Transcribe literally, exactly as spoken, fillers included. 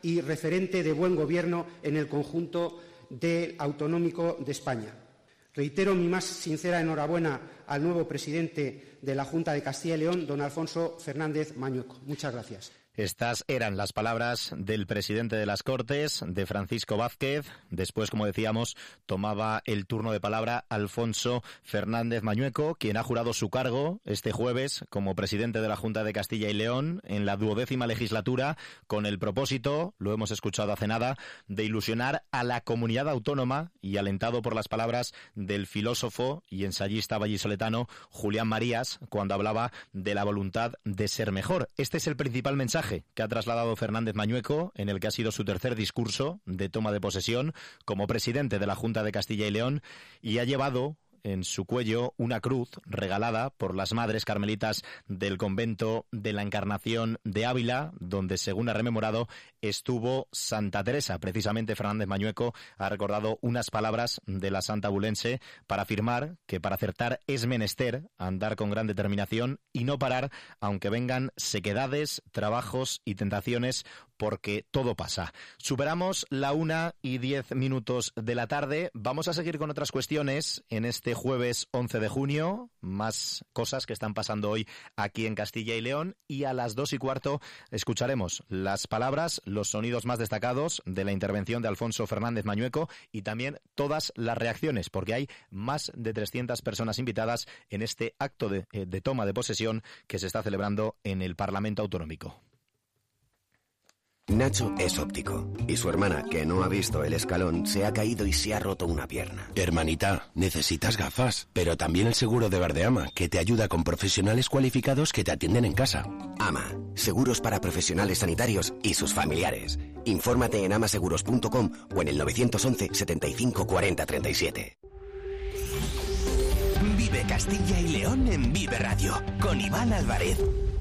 y referente de buen gobierno en el conjunto del autonómico de España. Reitero mi más sincera enhorabuena al nuevo presidente de la Junta de Castilla y León, don Alfonso Fernández Mañueco. Muchas gracias. Estas eran las palabras del presidente de las Cortes, de Francisco Vázquez. Después, como decíamos, tomaba el turno de palabra Alfonso Fernández Mañueco, quien ha jurado su cargo este jueves como presidente de la Junta de Castilla y León en la duodécima legislatura, con el propósito, lo hemos escuchado hace nada, de ilusionar a la comunidad autónoma, y alentado por las palabras del filósofo y ensayista vallisoletano Julián Marías, cuando hablaba de la voluntad de ser mejor. Este es el principal mensaje que ha trasladado Fernández Mañueco en el que ha sido su tercer discurso de toma de posesión como presidente de la Junta de Castilla y León, y ha llevado en su cuello una cruz regalada por las Madres Carmelitas del Convento de la Encarnación de Ávila, donde, según ha rememorado, estuvo Santa Teresa. Precisamente Fernández Mañueco ha recordado unas palabras de la santa abulense para afirmar que para acertar es menester andar con gran determinación y no parar, aunque vengan sequedades, trabajos y tentaciones, porque todo pasa. Superamos la una y diez minutos de la tarde. Vamos a seguir con otras cuestiones en este jueves once de junio. Más cosas que están pasando hoy aquí en Castilla y León. Y a las dos y cuarto escucharemos las palabras, los sonidos más destacados de la intervención de Alfonso Fernández Mañueco y también todas las reacciones, porque hay más de trescientas personas invitadas en este acto de, de toma de posesión que se está celebrando en el Parlamento Autonómico. Nacho es óptico y su hermana, que no ha visto el escalón, se ha caído y se ha roto una pierna. Hermanita, necesitas gafas, pero también el seguro de Verdeama, que te ayuda con profesionales cualificados que te atienden en casa. AMA, seguros para profesionales sanitarios y sus familiares. Infórmate en amaseguros punto com o en el nueve once, setenta y cinco, cuarenta, treinta y siete. Vive Castilla y León en Vive Radio, con Iván Álvarez.